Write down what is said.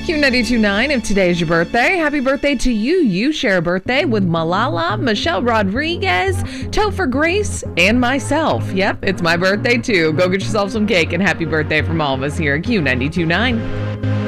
Q92.9, if today is your birthday, happy birthday to you. You share a birthday with Malala, Michelle Rodriguez, Topher Grace, and myself. Yep, it's my birthday too. Go get yourself some cake and happy birthday from all of us here at Q92.9.